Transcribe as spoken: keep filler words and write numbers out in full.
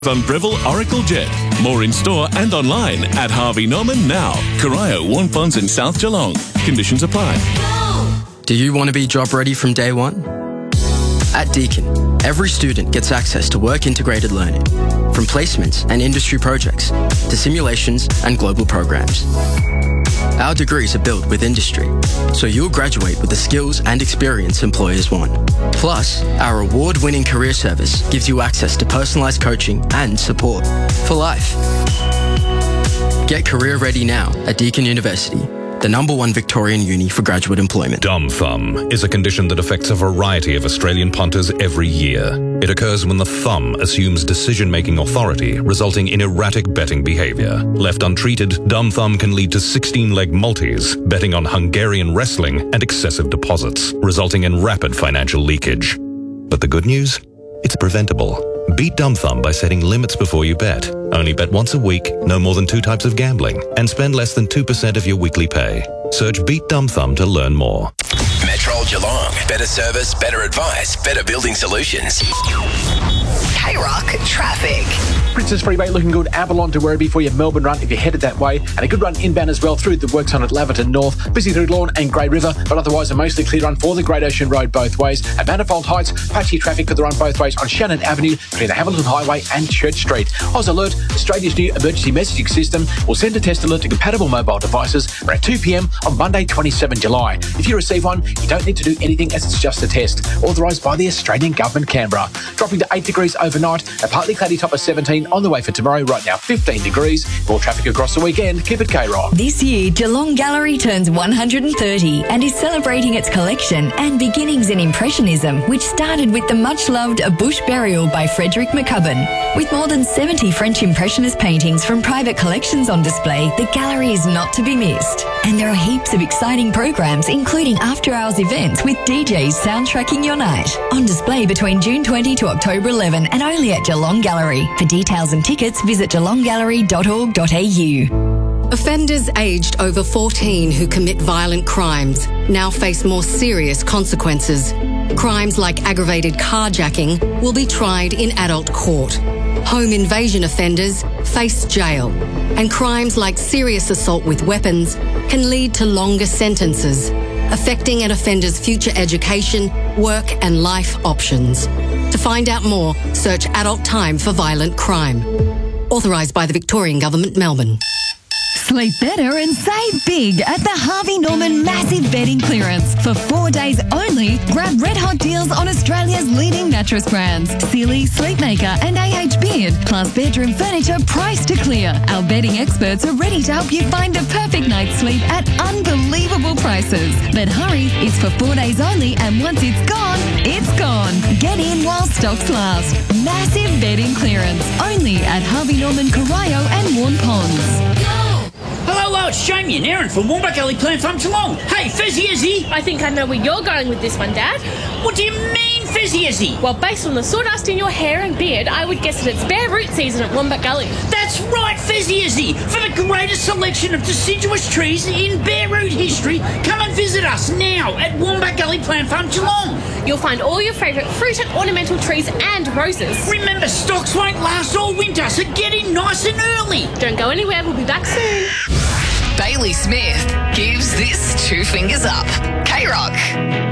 On Breville Oracle Jet. More in store and online at Harvey Norman now. Corio, Warn Ponds and South Geelong. Conditions apply. Do you want to be job ready from day one? At Deakin, every student gets access to work-integrated learning, from placements and industry projects to simulations and global programs. Our degrees are built with industry, so you'll graduate with the skills and experience employers want. Plus, our award-winning career service gives you access to personalised coaching and support for life. Get career ready now at Deakin University, the number one Victorian uni for graduate employment. Dumb thumb is a condition that affects a variety of Australian punters every year. It occurs when the thumb assumes decision-making authority, resulting in erratic betting behaviour. Left untreated, dumb thumb can lead to sixteen-leg multis, betting on Hungarian wrestling and excessive deposits, resulting in rapid financial leakage. But the good news? It's preventable. Beat dumb thumb by setting limits before you bet. Only bet once a week, no more than two types of gambling, and spend less than two percent of your weekly pay. Search Beat Dumb Thumb to learn more. Metro Geelong. Better service, better advice, better building solutions. K-Rock traffic. Princess Freeway looking good. Avalon to Werribee for your Melbourne run if you're headed that way. And a good run inbound as well through the works on at Laverton North. Busy through Lawn and Grey River, but otherwise a mostly clear run for the Great Ocean Road both ways. At Manifold Heights, patchy traffic for the run both ways on Shannon Avenue between the Hamilton Highway and Church Street. Oz Alert, Australia's new emergency messaging system, will send a test alert to compatible mobile devices around two p.m. on Monday, the twenty-seventh of July. If you receive one, you don't need to do anything as it's just a test. Authorised by the Australian Government, Canberra. Dropping to eight degrees overnight, a partly cloudy top of seventeen on the way for tomorrow. Right now, fifteen degrees. More traffic across the weekend. Keep it K-Rock. This year, Geelong Gallery turns one hundred thirty and is celebrating its collection and beginnings in Impressionism, which started with the much-loved A Bush Burial by Frederick McCubbin. With more than seventy French Impressionist paintings from private collections on display, the gallery is not to be missed. And there are heaps of exciting programs, including after-hours events with D Js soundtracking your night. On display between June twentieth to October eleventh and only at Geelong Gallery. For details and tickets, visit geelong gallery dot org dot a u. Offenders aged over fourteen who commit violent crimes now face more serious consequences. Crimes like aggravated carjacking will be tried in adult court. Home invasion offenders face jail. And crimes like serious assault with weapons can lead to longer sentences, affecting an offender's future education, work and life options. To find out more, search Adult Time for Violent Crime. Authorised by the Victorian Government, Melbourne. Sleep better and save big at the Harvey Norman Massive Bedding Clearance. For four days only, grab red hot deals on Australia's leading mattress brands, Sealy, Sleepmaker and A H Beard, plus bedroom furniture priced to clear. Our bedding experts are ready to help you find the perfect night's sleep at unbelievable prices. But hurry, it's for four days only, and once it's gone, it's gone. Get in while stocks last. Massive Bedding Clearance, only at Harvey Norman, Corio and Warn Ponds. Hello, hello, it's Jamie and Aaron from Wombat Gully Plant Farm Geelong. Hey, Fizzy Izzy. I think I know where you're going with this one, Dad. What do you mean, Fizzy Izzy? Well, based on the sawdust in your hair and beard, I would guess that it's bare root season at Wombat Gully. That's right, Fizzy Izzy. For the greatest selection of deciduous trees in bare root history, come and visit us now at Wombat Gully Plant Farm Geelong. You'll find all your favourite fruit and ornamental trees and roses. Remember, stocks won't last all winter, so get in nice and early. Don't go anywhere, we'll be back soon. Bailey Smith gives this two fingers up. K-Rock.